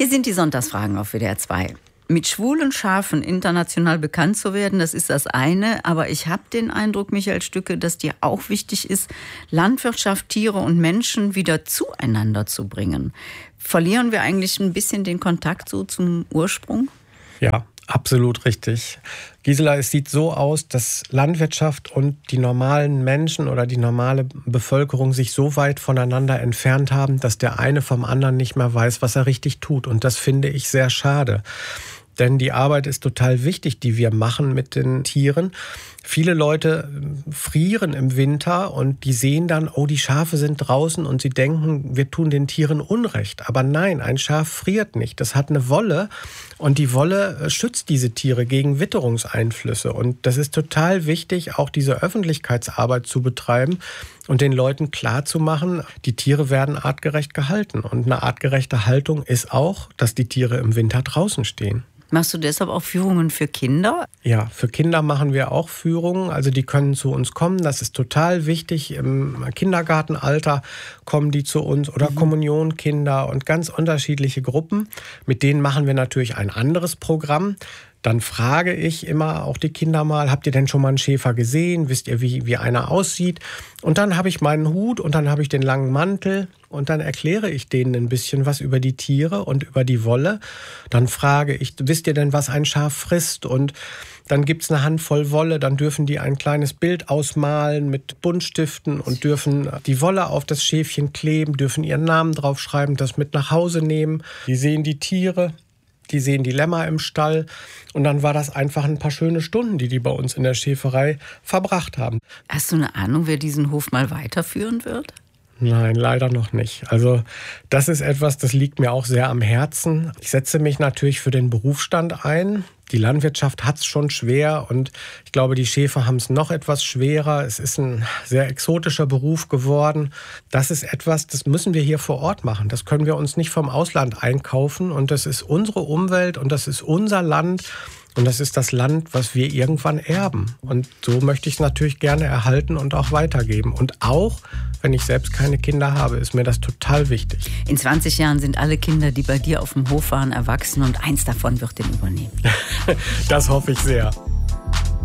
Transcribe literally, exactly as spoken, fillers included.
Hier sind die Sonntagsfragen auf W D R zwei. Mit schwulen Schafen international bekannt zu werden, das ist das eine. Aber ich habe den Eindruck, Michael Stücke, dass dir auch wichtig ist, Landwirtschaft, Tiere und Menschen wieder zueinander zu bringen. Verlieren wir eigentlich ein bisschen den Kontakt so zum Ursprung? Ja, absolut richtig. Gisela, es sieht so aus, dass Landwirtschaft und die normalen Menschen oder die normale Bevölkerung sich so weit voneinander entfernt haben, dass der eine vom anderen nicht mehr weiß, was er richtig tut. Und das finde ich sehr schade. Denn die Arbeit ist total wichtig, die wir machen mit den Tieren. Viele Leute frieren im Winter und die sehen dann, oh, die Schafe sind draußen und sie denken, wir tun den Tieren Unrecht. Aber nein, ein Schaf friert nicht. Das hat eine Wolle und die Wolle schützt diese Tiere gegen Witterungseinflüsse. Und das ist total wichtig, auch diese Öffentlichkeitsarbeit zu betreiben und den Leuten klarzumachen, die Tiere werden artgerecht gehalten. Und eine artgerechte Haltung ist auch, dass die Tiere im Winter draußen stehen. Machst du deshalb auch Führungen für Kinder? Ja, für Kinder machen wir auch Führungen. Also die können zu uns kommen. Das ist total wichtig. Im Kindergartenalter kommen die zu uns oder mhm. Kommunionkinder und ganz unterschiedliche Gruppen. Mit denen machen wir natürlich ein anderes Programm. Dann frage ich immer auch die Kinder mal, habt ihr denn schon mal einen Schäfer gesehen? Wisst ihr, wie, wie einer aussieht? Und dann habe ich meinen Hut und dann habe ich den langen Mantel und dann erkläre ich denen ein bisschen was über die Tiere und über die Wolle. Dann frage ich, wisst ihr denn, was ein Schaf frisst? Und dann gibt es eine Handvoll Wolle, dann dürfen die ein kleines Bild ausmalen mit Buntstiften und dürfen die Wolle auf das Schäfchen kleben, dürfen ihren Namen draufschreiben, das mit nach Hause nehmen. Die sehen die Tiere. Die sehen die Lämmer im Stall und dann war das einfach ein paar schöne Stunden, die die bei uns in der Schäferei verbracht haben. Hast du eine Ahnung, wer diesen Hof mal weiterführen wird? Nein, leider noch nicht. Also das ist etwas, das liegt mir auch sehr am Herzen. Ich setze mich natürlich für den Berufsstand ein. Die Landwirtschaft hat es schon schwer und ich glaube, die Schäfer haben es noch etwas schwerer. Es ist ein sehr exotischer Beruf geworden. Das ist etwas, das müssen wir hier vor Ort machen. Das können wir uns nicht vom Ausland einkaufen und das ist unsere Umwelt und das ist unser Land. Und das ist das Land, was wir irgendwann erben. Und so möchte ich es natürlich gerne erhalten und auch weitergeben. Und auch, wenn ich selbst keine Kinder habe, ist mir das total wichtig. In zwanzig Jahren sind alle Kinder, die bei dir auf dem Hof waren, erwachsen und eins davon wird den übernehmen. Das hoffe ich sehr.